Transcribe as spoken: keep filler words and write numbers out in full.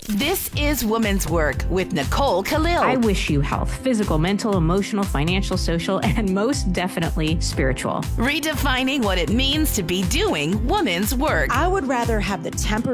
This is Woman's Work with Nicole Khalil. I wish you health, physical, mental, emotional, financial, social, and most definitely spiritual. Redefining what it means to be doing woman's work. I would rather have the temper